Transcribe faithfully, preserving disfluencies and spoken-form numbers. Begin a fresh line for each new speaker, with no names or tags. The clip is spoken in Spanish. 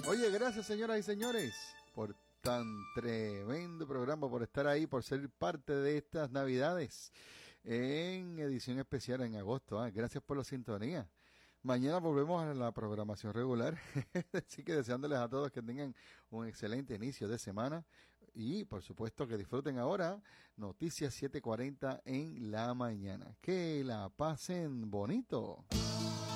Oye, gracias señoras y señores por tan tremendo programa, por estar ahí, por ser parte de estas Navidades en edición especial en agosto. ¿eh? Gracias por la sintonía. Mañana volvemos a la programación regular, así que deseándoles a todos que tengan un excelente inicio de semana y por supuesto que disfruten ahora Noticias siete cuarenta en la mañana. Que la pasen bonito.